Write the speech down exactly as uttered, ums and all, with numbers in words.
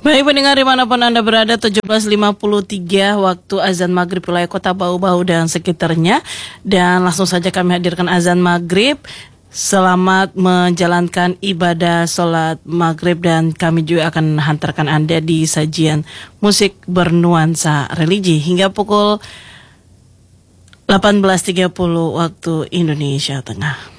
Baik pendengar dimanapun Anda berada, tujuh belas lima puluh tiga waktu azan maghrib wilayah kota Bau-Bau dan sekitarnya. Dan langsung saja kami hadirkan azan maghrib. Selamat menjalankan ibadah sholat maghrib, dan kami juga akan hantarkan Anda di sajian musik bernuansa religi hingga pukul delapan belas tiga puluh waktu Indonesia Tengah.